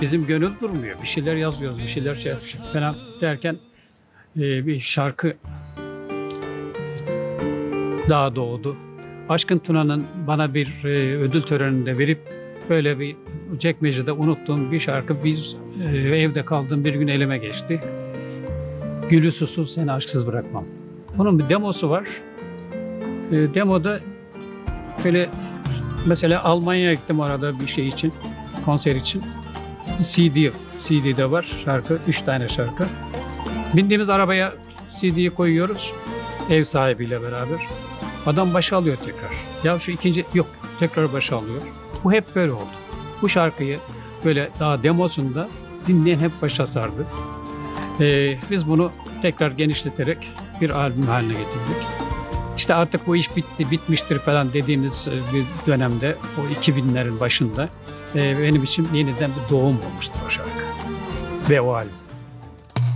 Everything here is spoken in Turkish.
bizim gönül durmuyor. Bir şeyler yazıyoruz, bir şeyler şey falan derken bir şarkı daha doğdu. Aşkın Tuna'nın bana bir ödül töreninde verip böyle bir çekmecede unuttuğum bir şarkı evde kaldığım bir gün elime geçti. Gülü susuz seni aşksız bırakmam. Bunun bir demosu var. Demoda böyle mesela Almanya'ya gittim arada bir şey için, konser için. CD'de var şarkı, 3 tane şarkı. Bindiğimiz arabaya CD'yi koyuyoruz ev sahibiyle beraber. Adam başa alıyor tekrar. Ya şu ikinci yok tekrar başa alıyor. Bu hep böyle oldu. Bu şarkıyı böyle daha demosunda dinleyen hep başa sardı. Biz bunu tekrar genişleterek bir albüm haline getirdik. İşte artık bu iş bitti, bitmiştir falan dediğimiz bir dönemde, o 2000'lerin başında benim için yeniden bir doğum olmuştur o şarkı ve o albüm.